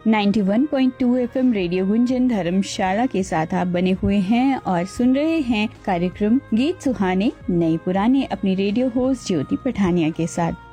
91.2 FM radio Gunjan धर्मशाला के साथ आप बने हुए हैं और सुन रहे हैं कार्यक्रम गीत सुहाने नए पुराने अपनी रेडियो होस्ट ज्योति पठानिया के साथ।